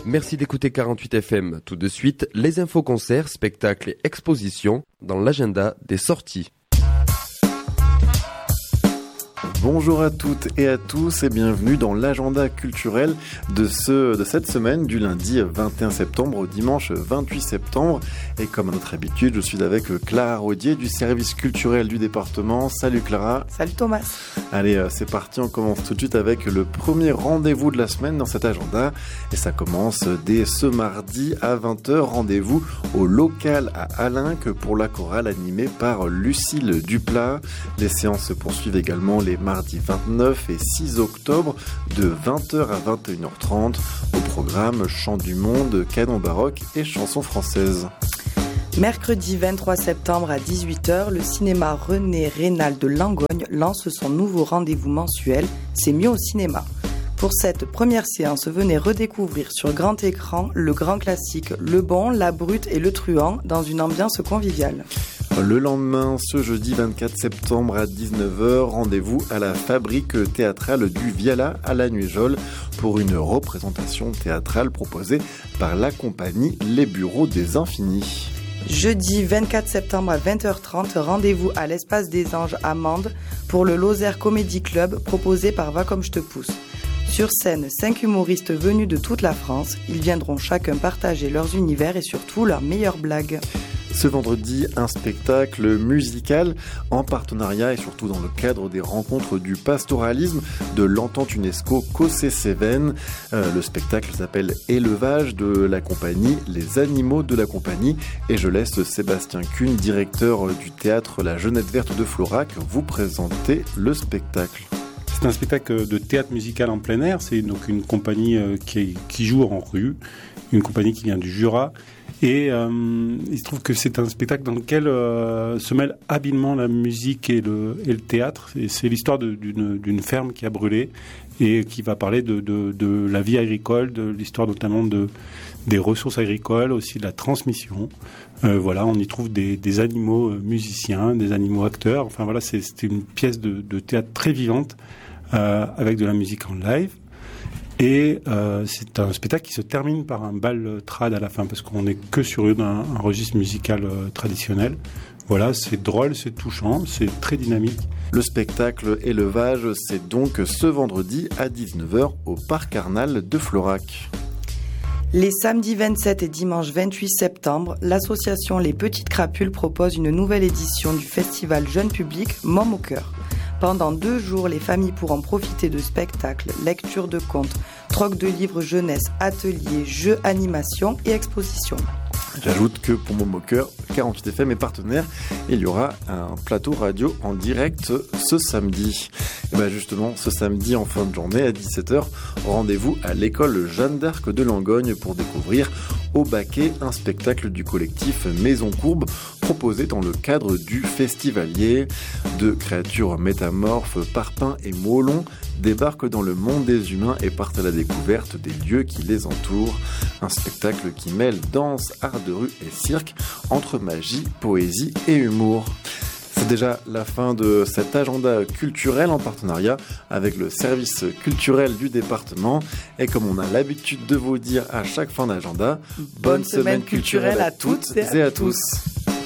Merci d'écouter 48 FM. Tout de suite, les infos concerts, spectacles et expositions dans l'agenda des sorties. Bonjour à toutes et à tous et bienvenue dans l'agenda culturel de cette semaine du lundi 21 septembre au dimanche 28 septembre. Et comme à notre habitude, je suis avec Clara Rodier du service culturel du département. Salut Clara. Salut Thomas. Allez, c'est parti, on commence tout de suite avec le premier rendez-vous de la semaine dans cet agenda. Et ça commence dès ce mardi à 20h. Rendez-vous au local à Alinques pour la chorale animée par Lucille Duplat. Les séances se poursuivent également les mardis 29 et 6 octobre de 20h à 21h30. Au programme Chant du Monde, Canon baroque et chansons françaises. Mercredi 23 septembre à 18h, le cinéma René Rénal de Langogne lance son nouveau rendez-vous mensuel « C'est mieux au cinéma ». Pour cette première séance, venez redécouvrir sur grand écran le grand classique Le Bon, la Brute et le Truand dans une ambiance conviviale. Le lendemain, ce jeudi 24 septembre à 19h, rendez-vous à la Fabrique théâtrale du Viala à la Nuéjole pour une représentation théâtrale proposée par la compagnie Les Bureaux des Infinis. Jeudi 24 septembre à 20h30, rendez-vous à l'Espace des Anges à Mende pour le Lozère Comedy Club proposé par Va comme je te pousse. Sur scène, 5 humoristes venus de toute la France. Ils viendront chacun partager leurs univers et surtout leurs meilleures blagues. Ce vendredi, un spectacle musical en partenariat et surtout dans le cadre des rencontres du pastoralisme de l'entente UNESCO Cossé-Cévennes. Le spectacle s'appelle Élevage de la compagnie Les Animaux de la compagnie et je laisse Sébastien Kuhn, directeur du théâtre La Jeunette Verte de Florac, vous présenter le spectacle. C'est un spectacle de théâtre musical en plein air. C'est donc une compagnie qui joue en rue, une compagnie qui vient du Jura. Et il se trouve que c'est un spectacle dans lequel se mêlent habilement la musique et le théâtre. Et c'est l'histoire d'une ferme qui a brûlé et qui va parler de la vie agricole, de l'histoire notamment des ressources agricoles, aussi de la transmission. Voilà, on y trouve des animaux musiciens, des animaux acteurs. Enfin voilà, c'est une pièce de théâtre très vivante avec de la musique en live. Et c'est un spectacle qui se termine par un bal trad à la fin, parce qu'on n'est que sur un registre musical traditionnel. Voilà, c'est drôle, c'est touchant, c'est très dynamique. Le spectacle Élevage, c'est donc ce vendredi à 19h au Parc Arnal de Florac. Les samedis 27 et dimanche 28 septembre, l'association Les Petites Crapules propose une nouvelle édition du festival jeune public Môme au cœur. Pendant 2 jours, les familles pourront profiter de spectacles, lectures de contes, troc de livres jeunesse, ateliers, jeux, animations et expositions. J'ajoute que pour Môme au cœur, 48 FM est partenaire. Il y aura un plateau radio en direct ce samedi. Et bien justement, ce samedi en fin de journée à 17h, rendez-vous à l'école Jeanne d'Arc de Langogne pour découvrir Au Baquet, un spectacle du collectif Maison Courbe proposé dans le cadre du Festivalier. 2 créatures métamorphes, Parpin et Molon, débarquent dans le monde des humains et partent à la découverte des lieux qui les entourent. Un spectacle qui mêle danse, art de rue et cirque, entre magie, poésie et humour. C'est déjà la fin de cet agenda culturel en partenariat avec le service culturel du département. Et comme on a l'habitude de vous dire à chaque fin d'agenda, bonne semaine culturelle à toutes et à tous.